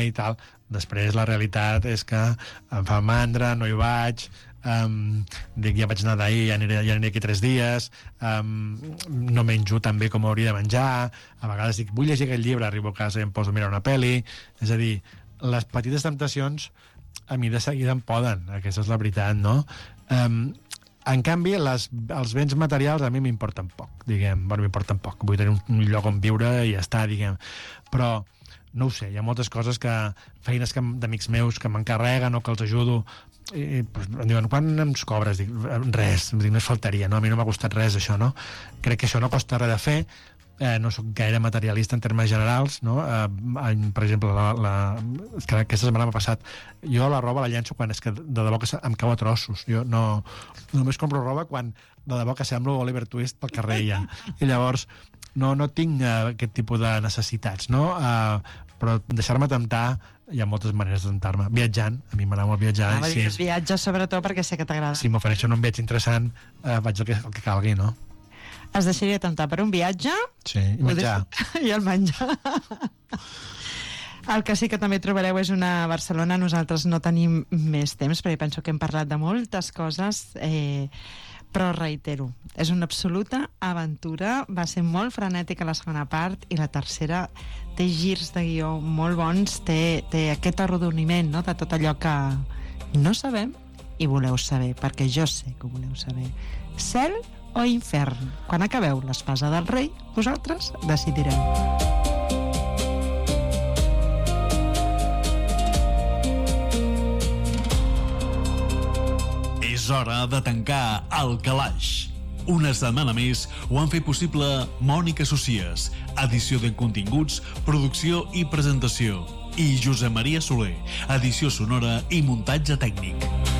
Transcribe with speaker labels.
Speaker 1: i tal. Després la realitat és que em fa mandra, no hi vaig, dic, ja vaig anar d'ahir, ja aniré aquí 3 dies, no menjo tan bé com hauria de menjar, a vegades dic, vull llegir aquest llibre, arribo a casa i em poso a mirar una pel·li. És a dir, les petites temptacions a mi de seguida em poden, aquesta és la veritat, no? En canvi, els béns materials a mi m'importen poc, diguem, bueno, m'importen poc, vull tenir un lloc on viure i ja està, diguem, però no ho sé, hi ha moltes coses feines d'amics meus que m'encarreguen o que els ajudo i em diuen, quan ens cobres? Dic, res, no es faltaria, no? A mi no m'ha costat res això, no? Crec que això no costa res de fer, no soc gaire materialista en termes generals, no? Per exemple, que aquesta setmana m'ha passat, jo la roba la llenço quan és que de debò que em cau a trossos, jo no només compro roba quan de debò que semblo Oliver Twist pel carrer ja, i llavors no tinc aquest tipus de necessitats, no? Però deixar-me temptar, hi ha moltes maneres de temptar-me. Viatjant, a mi m'agrada molt viatjar.
Speaker 2: Viatges sobretot perquè sé que t'agrada.
Speaker 1: Si m'ofereixen un viatge interessant, vaig el que calgui, no?
Speaker 2: Es deixaria temptar per un viatge?
Speaker 1: Sí, i menjar.
Speaker 2: I el menjar. El que sí que també trobareu és una Barcelona. Nosaltres no tenim més temps, perquè penso que hem parlat de moltes coses, però reitero, és una absoluta aventura. Va ser molt frenètica la segona part i la tercera té girs de guió molt bons, té aquest arrodoniment, no?, de tot allò que no sabem i voleu saber, perquè jo sé que ho voleu saber. Cel o infern? Quan acabeu l'Espasa del Rei, vosaltres decidireu.
Speaker 3: És hora de tancar el calaix. Una setmana més ho han fet possible Mònica Socies, edició de continguts, producció i presentació, i Josep Maria Soler, edició sonora i muntatge tècnic.